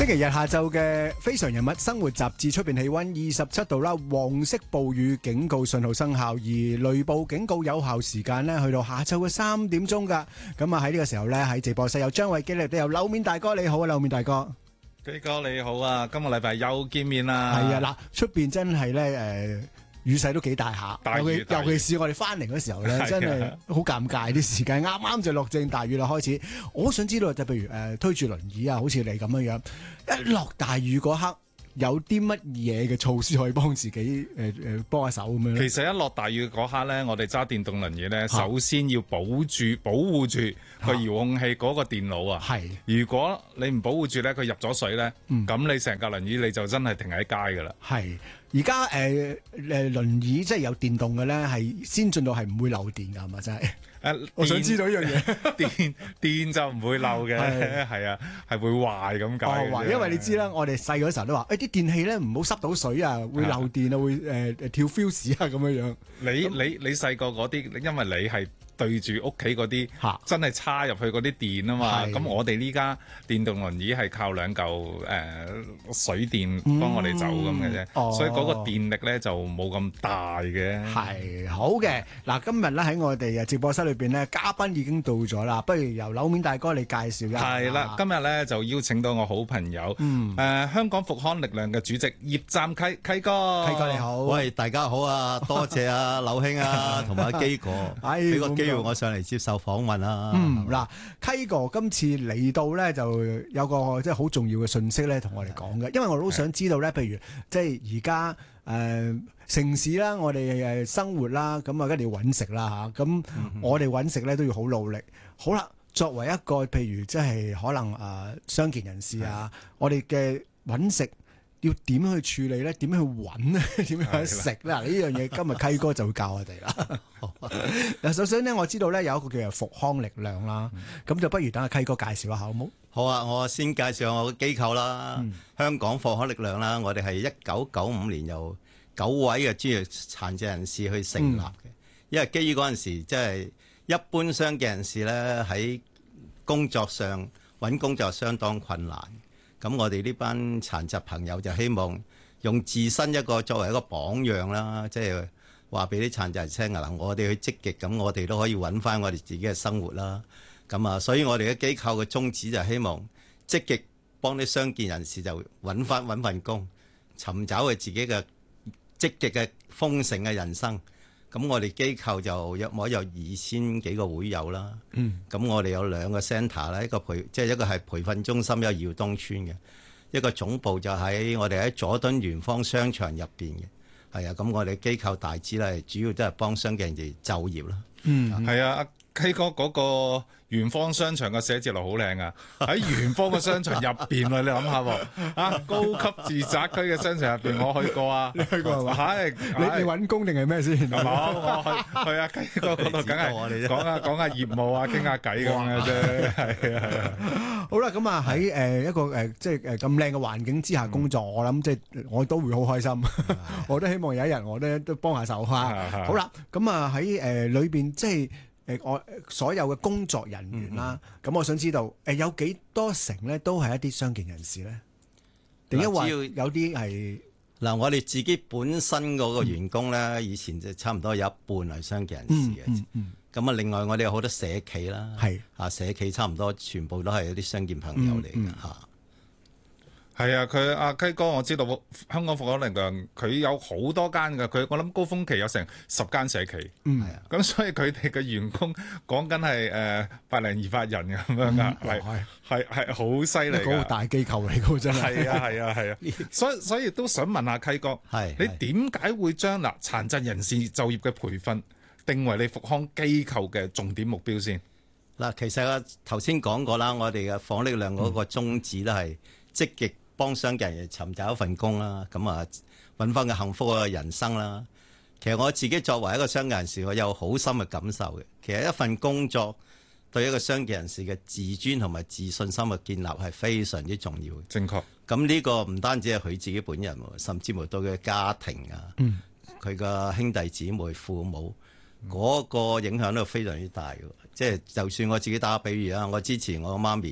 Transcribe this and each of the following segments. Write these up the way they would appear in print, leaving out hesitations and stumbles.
星期日下晝嘅非常人物生活雜誌出邊氣溫27度啦，黃色暴雨警告信號生效，而雷暴警告有效時間呢去到下晝嘅3點鐘噶。咁啊喺呢個時候呢，喺直播室有張偉基，亦都有柳面大哥，你好啊，柳面大哥。 基哥你好啊，今個禮拜又見面啦。 係啊，嗱，出邊真係呢，雨勢都幾大下，尤其是我哋翻嚟嗰時候咧，真係好尷尬啲時間，啱啱就落正大雨啦開始。我好想知道就譬如推住輪椅啊，好似你咁樣樣，一落大雨嗰刻有啲乜嘢嘅措施可以幫自己幫下手咁樣咧？ 其實一落大雨嗰刻咧，我哋揸電動輪椅咧，首先要保護住個遙控器嗰個電腦啊。係，如果你唔保護住咧，佢入咗水咧，咁你成架輪椅你就真係停喺街噶啦。係。而家輪椅即係有電動嘅咧，係先進到係唔會漏電㗎，係咪真係？我想知道呢樣嘢。電就唔會漏嘅，係啊，係會壞咁解。 因為你知啦，我哋細嗰時候都話，啲電器咧唔好濕到水啊，會漏電啊，會跳 fuse 啊咁樣樣。 你細個嗰啲，因為你係對住屋企嗰啲真係插入去嗰啲電啊嘛，咁我哋呢家電動輪椅係靠2嚿水電幫我哋走咁嘅啫，所以嗰個電力咧就冇咁大嘅。係好嘅，嗱，今日咧喺我哋直播室裏邊咧，嘉賓已經到咗啦，不如由柳面大哥你介紹一下。 係啦，今日咧就邀請到我好朋友，香港復康力量嘅主席葉湛溪溪哥。 溪哥你好， 喂，大家好啊，多謝啊柳兄啊，同埋基哥俾個機會我上嚟接受訪問啊。 嗱，溪哥今次嚟到咧就有個即係好重要嘅信息咧，同我哋講嘅，因為我都想知道咧，譬如即係而家城市啦，我哋生活啦，咁啊一定要揾食啦嚇，咁我哋揾食咧都要好努力。好啦，作為一個譬如即係可能傷健人士啊，我哋嘅揾食要點樣去處理咧？點樣去揾咧？點樣去食咧？呢樣嘢今日溪哥就會教我哋啦。嗱，首先咧，我知道咧有一個叫做復康力量啦，咁就不如等阿溪哥介紹一下好冇？ 好啊，我先介紹我嘅機構啦，香港復康力量啦，我哋係1995年由9位嘅專業殘疾人士去成立嘅，因為基於嗰陣時即係一般傷健人士咧喺工作上揾工作相當困難。咁我哋呢班殘疾朋友就希望用自身一個作為一個榜樣啦，即係話俾啲殘疾人聽啊，我哋去積極，咁我哋都可以揾翻我哋自己嘅生活啦。咁啊，所以我哋嘅機構嘅宗旨就希望積極幫啲傷健人士就揾份工，尋找佢自己嘅積極嘅豐盛嘅人生。咁我哋機構就約莫有2000幾個會友啦。咁我哋有2個 centre 啦，一個係培訓中心，一個耀東村嘅，一個總部就喺我哋喺佐敦圓方商場入邊嘅。係啊，咁我哋機構大致咧主要都係幫傷健人士就業啦。 係啊，溪哥嗰個圓方商場嘅寫字樓好靚啊！喺圓方嘅商場入邊啊，你諗下喎，高級住宅區嘅商場入邊，我去過啊。你去過係嘛？係。 你揾工定係咩先？ 冇，我去啊，溪哥嗰度梗係講下業務啊，傾下偈咁嘅啫。係啊。 好啦，咁啊喺一個即係咁靚嘅環境之下工作，我諗即係我都會好開心。我都希望有一日我都幫下手嚇。好啦，咁啊喺裏邊即係。我所有嘅工作人員啦，咁我想知道有幾多成咧都係一啲傷健人士咧？定因為有啲係嗱，我哋自己本身嗰個員工咧，以前就差唔多有一半係傷健人士嘅。咁啊，另外我哋有好多社企啦，社企差唔多全部都係一啲傷健朋友嚟嘅嚇。 係啊，佢阿溪哥，我知道香港復康力量佢有好多間㗎，我諗高峰期有成10間社企，係啊，咁所以佢哋嘅員工講緊係120-200人咁樣㗎，係好犀利㗎， 嗰個大機構嚟㗎真係。 係啊，所以都想問下溪哥，你點解會將殘疾人士就業嘅培訓定為你復康機構嘅重點目標先？ 嗱，其實我頭先講過啦，我哋嘅復康力量嗰個宗旨都係積極幫傷健人尋找一份工啦，咁啊揾翻個幸福嘅人生啦。其實我自己作為一個傷健人士，我有好深嘅感受嘅。其實一份工作對一個傷健人士嘅自尊同埋自信心嘅建立係非常之重要嘅。 正確。 咁呢個唔單止係佢自己本人，甚至乎對佢嘅家庭啊，佢嘅兄弟姊妹、父母嗰個影響都非常之大嘅。即係就算我自己打個比喻啊，我之前我媽咪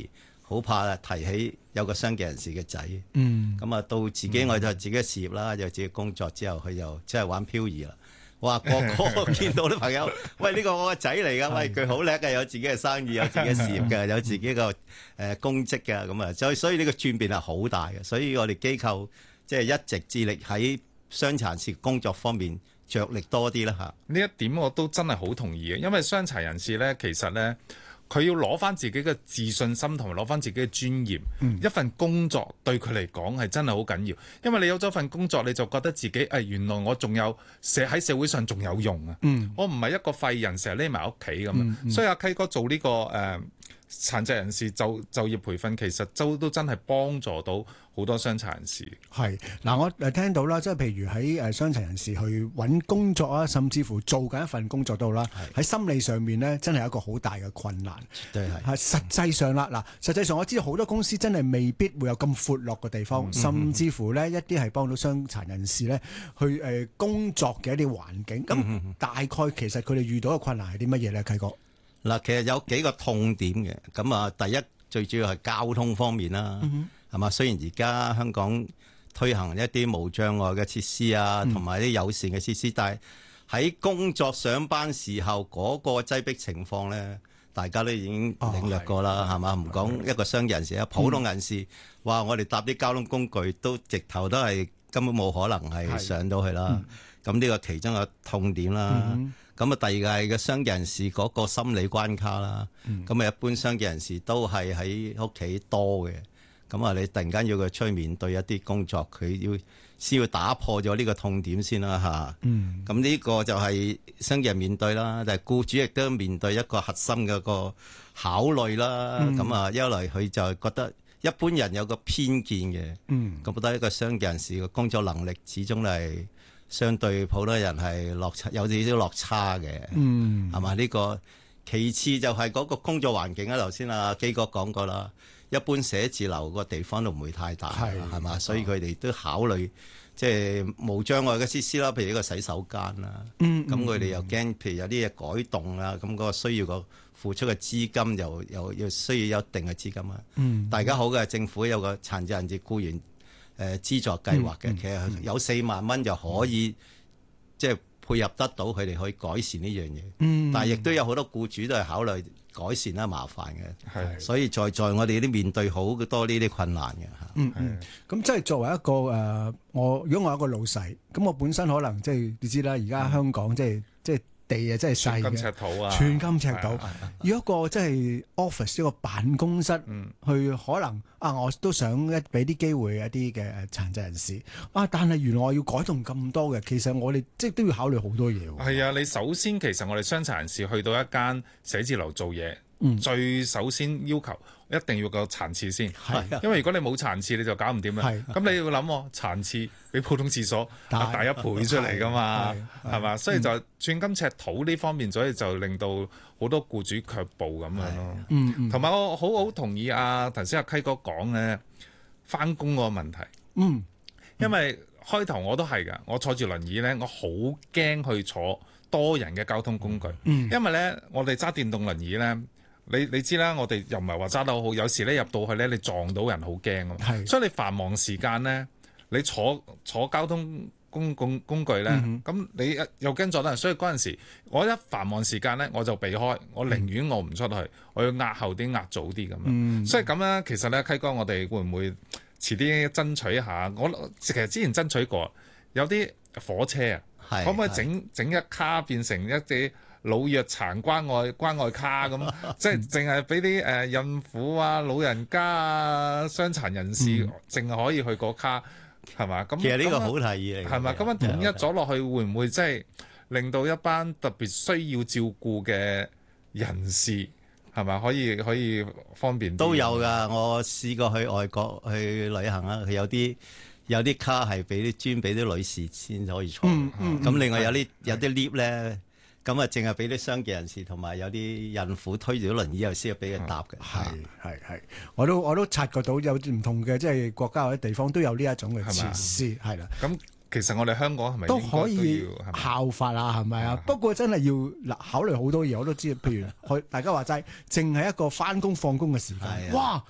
好怕提起有個傷健人士嘅仔。咁啊到自己我就自己嘅事業啦，有自己工作之後，佢就真係玩漂移啦。哇！個個見到啲朋友，喂呢個我個仔嚟㗎，喂佢好叻嘅，有自己嘅生意，有自己嘅事業嘅，有自己嘅公職嘅，咁啊，所以呢個轉變係好大嘅。所以我哋機構即係一直致力喺傷殘人士工作方面着力多啲啦嚇。 呢一點我都真係好同意嘅，因為傷殘人士咧，其實咧佢要攞翻自己嘅自信心同埋攞翻自己嘅專業，一份工作對佢嚟講係真係好緊要。因為你有咗份工作，你就覺得自己原來我仲有喺社會上仲有用啊！我唔係一個廢人，成日匿埋屋企咁啊！所以阿溪哥做呢個殘疾人士就業培訓，其實都真係幫助到好多傷殘人士。 係嗱，我聽到啦，即係譬如喺傷殘人士去揾工作啊，甚至乎做緊一份工作都好啦，喺心理上面呢，真係一個好大嘅困難。 對係。 實際上啦，實際上我知道好多公司真係未必會有咁闊落嘅地方，甚至乎呢一啲係幫到傷殘人士呢去工作嘅一啲環境。咁大概其實佢哋遇到嘅困難係啲乜嘢呢？溪哥？ 嗱，其實有幾個痛點嘅，咁啊，第一最主要係交通方面啦，係嘛？雖然而家香港推行一啲無障礙嘅設施啊，同埋啲友善嘅設施，但係喺工作上班時候嗰個擠迫情況咧，大家都已經領略過啦，係嘛？唔講一個傷人士啊，普通人士話我哋搭啲交通工具都直頭都係根本冇可能係上到去啦。咁呢個其中一個痛點啦。咁啊，第二個係嘅傷健人士嗰個心理關卡啦。咁啊，一般傷健人士都係喺屋企多嘅。咁啊，你突然間要佢出去面對一啲工作，佢先要打破咗呢個痛點先啦嚇。咁呢個就係傷健人面對啦，但係僱主亦都面對一個核心嘅個考慮啦。咁啊，一來佢就覺得一般人有個偏見嘅，咁覺得一個傷健人士嘅工作能力始終係相對普通人係有少少落差嘅，係嘛？呢個其次就係嗰個工作環境啦。頭先阿基哥講過啦，一般寫字樓個地方都唔會太大，係嘛？所以佢哋都考慮即係無障礙嘅設施啦，譬如呢個洗手間啦。咁佢哋又驚，譬如有啲嘢改動啦，咁嗰個需要個付出嘅資金又需要有一定嘅資金啊。大家好嘅，政府有個殘疾人士僱員資助計劃嘅，其實有4萬蚊就可以即係配合得到佢哋可以改善呢樣嘢。但係亦都有好多僱主都係考慮改善啦，麻煩嘅。所以在我哋都面對好多呢啲困難嘅。 咁即係作為一個如果我係一個老細，咁我本身可能即係你知啦，而家香港即係地啊，真係細嘅， 寸金尺土啊， 寸金尺土。如果一個即係 office 一個辦公室，去可能我都想俾啲機會一啲嘅殘疾人士但係原來我要改動咁多嘅，其實我哋即係都要考慮好多嘢。 係啊，你首先其實我哋傷殘人士去到一間寫字樓做嘢，最首先要求一定要個殘廁先，因為如果你冇殘廁你就搞唔掂啦。咁你要諗殘廁比普通廁所大1倍出嚟噶嘛，係嘛？所以就寸金尺土呢方面，所以就令到好多僱主卻步咁樣咯。同埋我好同意頭先阿溪哥講嘅返工嗰個問題。因為開頭我都係㗎，我坐住輪椅咧，我好驚去坐多人嘅交通工具，因為咧我哋揸電動輪椅咧。你知啦，我哋又唔係話揸得好好，有時咧入到去咧，你撞到人好驚啊！所以你繁忙時間咧，你坐交通工具咧，咁你又驚撞到人，所以嗰陣時我一繁忙時間咧，我就避開，我寧願我唔出去，我要壓後啲、壓早啲咁樣。所以咁咧，其實咧，溪哥，我哋會唔會遲啲爭取一下？我其實之前爭取過，有啲火車啊，可唔可以整一卡變成一啲老弱殘關愛卡咁，即係淨係俾啲孕婦啊、老人家啊、傷殘人士，淨係可以去嗰卡，係嘛？咁其實呢個好提議嚟， 係嘛？咁樣統一咗落去，會唔會即係令到一班特別需要照顧嘅人士，係嘛？可以方便啲？ 都有㗎，我試過去外國去旅行啦，佢有啲卡係專俾啲女士先可以坐，咁另外有啲 lift 咧。咁淨係俾啲傷健人士同埋有啲孕婦推住啲輪椅又先要俾佢搭嘅。 係，我都察覺到有唔同嘅即係國家或者地方都有呢一種嘅設施，係啦。 咁其實我哋香港係咪都可以效法啊？係咪啊？不過真係要考慮好多嘢，我都知。譬如大家話齋，淨係一個返工放工嘅時間，哇！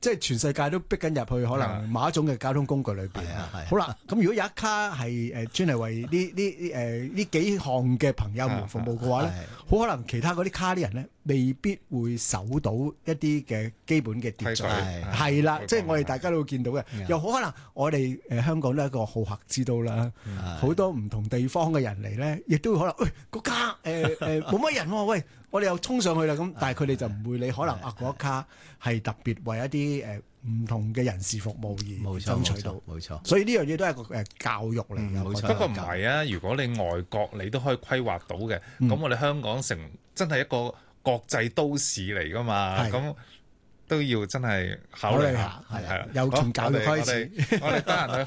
即係全世界都逼緊入去，可能某一種嘅交通工具裏邊。好啦，咁如果有一卡係專係為呢幾項嘅朋友們服務嘅話咧，好可能其他嗰啲卡啲人咧，未必會守到一啲嘅基本嘅秩序。係啦，即係我哋大家都會見到嘅。又好可能我哋香港都係一個好客之都啦，好多唔同地方嘅人嚟咧，亦都會可能喂個卡冇乜人喎，喂我哋又衝上去啦咁，但係佢哋就唔會理，可能嗰一卡係特別為一啲唔同嘅人士服務而爭取到， 冇錯。 所以呢樣嘢都係一個教育嚟嘅。 不過唔係啊，如果你外國你都可以規劃到嘅，咁我哋香港真係一個國際都市嚟㗎嘛，咁都要真係考慮下。 係啊，由從教育開始， 我哋得閒去